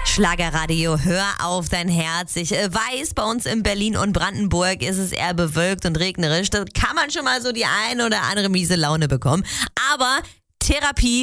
Schlagerradio, hör auf dein Herz. Ich weiß, bei uns in Berlin und Brandenburg ist es eher bewölkt und regnerisch. Da kann man schon mal so die ein oder andere miese Laune bekommen. Aber Therapie